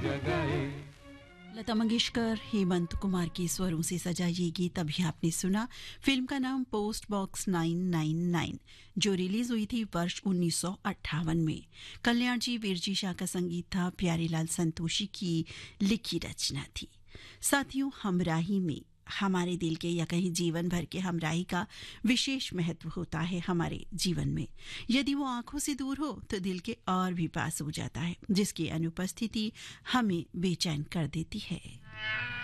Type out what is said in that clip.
जगाए। लता मंगेशकर, हेमंत कुमार के स्वरों से सजा ये गीत अभी आपने सुना। फिल्म का नाम पोस्ट बॉक्स 999, जो रिलीज हुई थी वर्ष 1958 में। कल्याण जी वीरजी शाह का संगीत था, प्यारेलाल संतोषी की लिखी रचना थी। साथियों, हमराही में हमारे दिल के या कहीं जीवन भर के हमराही का विशेष महत्व होता है हमारे जीवन में। यदि वो आंखों से दूर हो तो दिल के और भी पास हो जाता है, जिसकी अनुपस्थिति हमें बेचैन कर देती है।